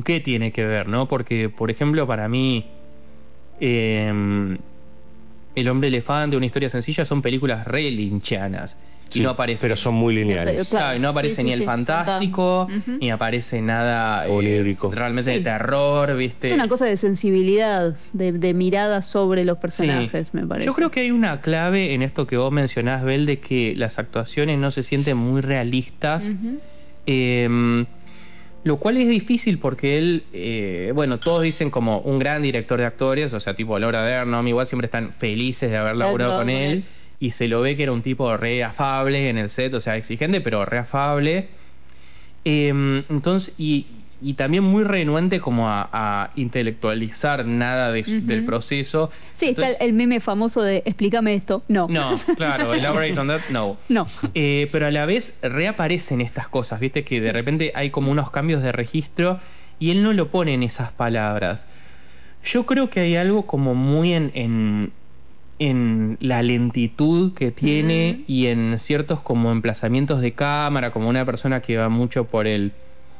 con qué tiene que ver, ¿no? Porque, por ejemplo, para mí, El hombre elefante, Una historia sencilla, son películas re lynchianas. Y Sí, no aparece. pero son muy lineales. Claro, Claro, y no aparece sí, ni sí, el sí, fantástico, Ujú. ni aparece nada Onírico. realmente Sí. de terror, ¿viste? Es una cosa de sensibilidad, de mirada sobre los personajes, Sí. me parece. Yo creo que hay una clave en esto que vos mencionás, Bel, de que las actuaciones no se sienten muy realistas. Ujú. Lo cual es difícil porque él, bueno, todos dicen como un gran director de actores, o sea, tipo Laura Dern, igual siempre están felices de haber laburado con él. Y se lo ve que era un tipo re afable en el set, o sea, exigente, pero re afable. Entonces, y también muy renuente como a intelectualizar nada del proceso. Sí, Entonces, está el meme famoso de explícame esto. No. no, claro, elaborate on that, no. No. Pero a la vez reaparecen estas cosas, ¿viste? Que de repente hay como unos cambios de registro y él no lo pone en esas palabras. Yo creo que hay algo como muy en la lentitud que tiene y en ciertos como emplazamientos de cámara, como una persona que va mucho por el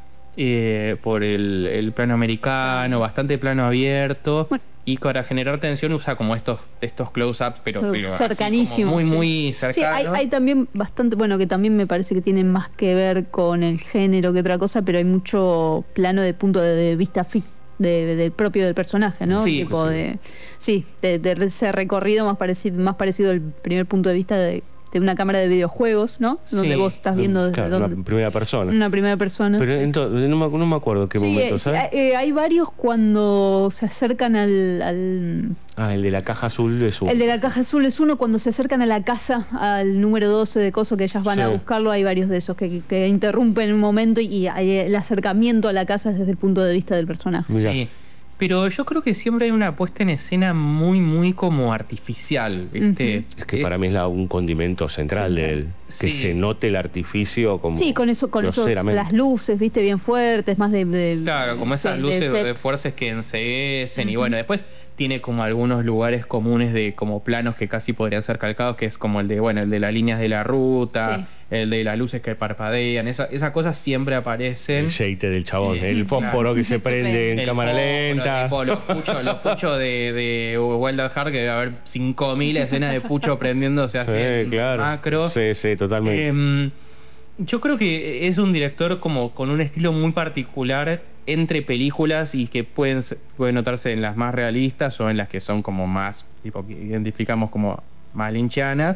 plano americano, bastante plano abierto. Bueno. Y para generar tensión usa como estos close-ups, pero así como Cercanísimos. muy, sí. muy Sí, cercanos. hay también bastante, bueno, que también me parece que tienen más que ver con el género que otra cosa, pero hay mucho plano de punto de vista del propio del personaje, ¿no? Sí. Tipo de ese recorrido más parecido al primer punto de vista de una cámara de videojuegos, ¿no? Donde Sí. vos estás viendo desde Claro, donde, una primera persona. una primera persona. Pero sí. entonces, no me acuerdo qué Sí, momento, ¿sabes? hay varios cuando se acercan al El de la caja azul es el de la caja azul es uno, cuando se acercan a la casa, al número 12 de coso que ellas van a Sí. buscarlo, hay varios de esos que interrumpen un momento y hay el acercamiento a la casa es desde el punto de vista del personaje. Mirá. Sí. Pero yo creo que siempre hay una puesta en escena muy, muy como artificial, ¿viste? Es que para mí es un condimento central de él. Que Sí. se note el artificio como Sí, con eso, groseramente. las luces, viste, bien fuertes, más de Claro, como esas sí, luces set. de fuerzas que enceguecen. Y bueno, después tiene como algunos lugares comunes de como planos que casi podrían ser calcados, que es como el de las líneas de la ruta, Sí. el de las luces que parpadean. Esas cosas siempre aparecen. El aceite del chabón, el fósforo Claro. que se prende en El cámara fósforo, lenta. tipo, los puchos de Wild at Heart, que debe haber 5.000 escenas de pucho prendiéndose así en claro. macro. Sí, totalmente. Yo creo que es un director como con un estilo muy particular entre películas y que puede notarse en las más realistas o en las que son como más, tipo, que identificamos como más lynchianas.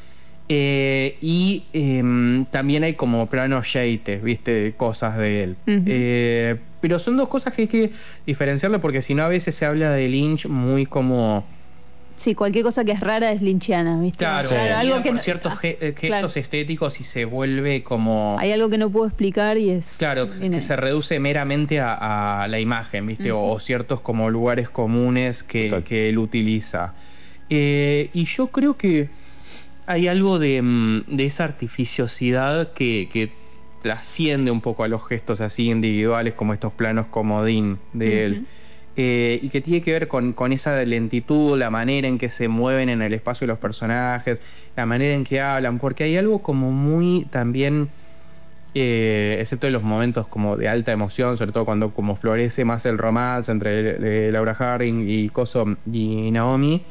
También hay como planos yates, ¿viste? De cosas de él. Pero son dos cosas que hay que diferenciarle porque si no a veces se habla de Lynch muy como... Sí, cualquier cosa que es rara es lynchiana, ¿viste? Claro, algo que por no- ciertos gestos claro. estéticos y se vuelve como... Hay algo que no puedo explicar y es... Claro, viene- que se reduce meramente a la imagen, ¿viste? O ciertos como lugares comunes Total. que él utiliza. Y yo creo que hay algo de esa artificiosidad que trasciende un poco a los gestos así individuales, como estos planos comodín de él. Y que tiene que ver con esa lentitud, la manera en que se mueven en el espacio de los personajes, la manera en que hablan, porque hay algo como muy también... excepto en los momentos como de alta emoción, sobre todo cuando como florece más el romance entre Laura Harring y Naomi,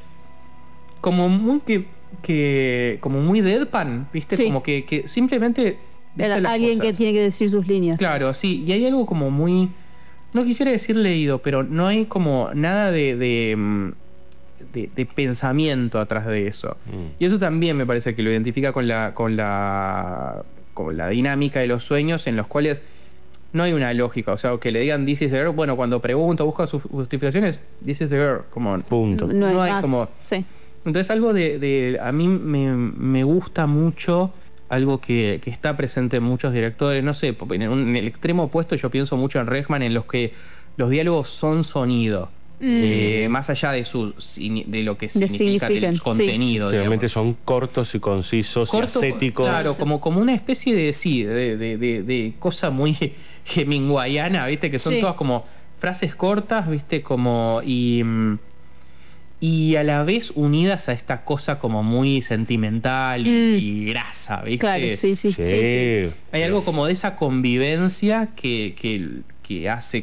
como muy como muy deadpan, ¿viste? Sí. Como que simplemente dice las alguien cosas. que tiene que decir sus líneas. Claro, sí, y hay algo como muy... No quisiera decir leído, pero no hay como nada de pensamiento atrás de eso. Y eso también me parece que lo identifica con la dinámica de los sueños en los cuales no hay una lógica. O sea, que le digan this is the girl, bueno, cuando pregunto, busco sus justificaciones, this is the girl, como... Punto. No hay más. como... Sí. Entonces algo a mí me gusta mucho, algo que está presente en muchos directores, no sé, en el extremo opuesto yo pienso mucho en Regman, en los que los diálogos son sonido, más allá de lo que significa significan, el contenido. Generalmente digamos. son cortos y concisos y ascéticos. Claro, como una especie de cosa muy hemingwayana, ¿viste? Que son Sí. todas como frases cortas, ¿viste? Como y a la vez unidas a esta cosa como muy sentimental y grasa, ¿viste? Claro, sí. Hay algo como de esa convivencia que hace